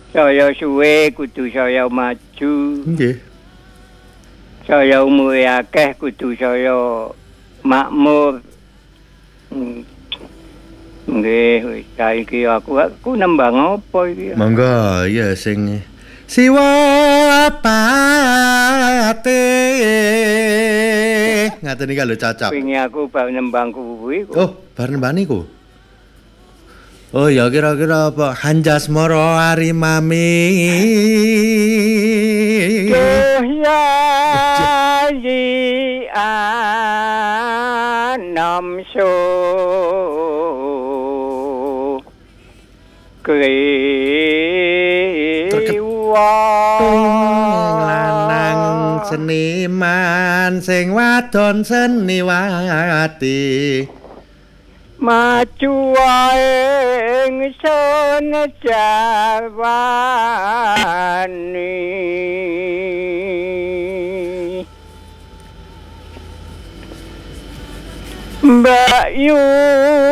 Saya suwe kudu saya maju. Nggih. Saya umure akeh kudu saya makmur. Nggih, wis saiki aku nembang apa iki? Monggo ya sing Siwa pate. Ngaten iki lho cocok. Wingi aku bab nembang kuwi. Oh, bar nembang niku. Oh ya kira-kira apa Hanjasmara Arimami. Dohyai anamso kriwa lanang seniman sing wadon seniwati maju wae ingsun jawani Mbak Yu